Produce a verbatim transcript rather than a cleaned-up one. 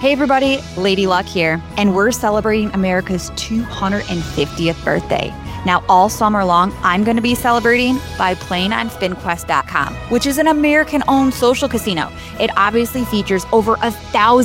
Hey everybody, Lady Luck here, and we're celebrating America's two hundred fiftieth birthday. Now, all summer long, I'm going to be celebrating by playing on Spin Quest dot com, which is an American-owned social casino. It obviously features over a thousand